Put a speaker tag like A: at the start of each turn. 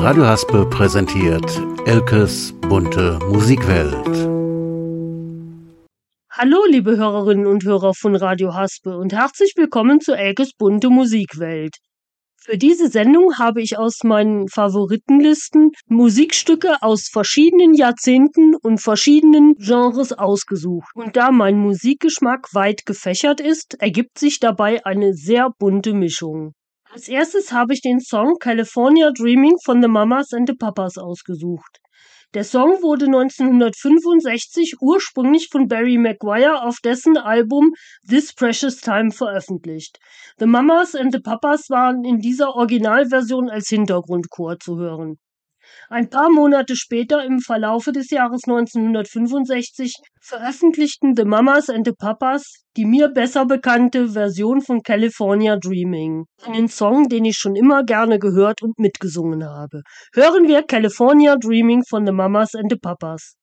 A: Radio Haspe präsentiert Elkes bunte Musikwelt.
B: Hallo liebe Hörerinnen und Hörer von Radio Haspe und herzlich willkommen zu Elkes bunte Musikwelt. Für diese Sendung habe ich aus meinen Favoritenlisten Musikstücke aus verschiedenen Jahrzehnten und verschiedenen Genres ausgesucht. Und da mein Musikgeschmack weit gefächert ist, ergibt sich dabei eine sehr bunte Mischung. Als erstes habe ich den Song California Dreaming von The Mamas and the Papas ausgesucht. Der Song wurde 1965 ursprünglich von Barry McGuire auf dessen Album This Precious Time veröffentlicht. The Mamas and the Papas waren in dieser Originalversion als Hintergrundchor zu hören. Ein paar Monate später, im Verlaufe des Jahres 1965, veröffentlichten The Mamas and the Papas die mir besser bekannte Version von California Dreaming. Einen Song, den ich schon immer gerne gehört und mitgesungen habe. Hören wir California Dreaming von The Mamas and the Papas.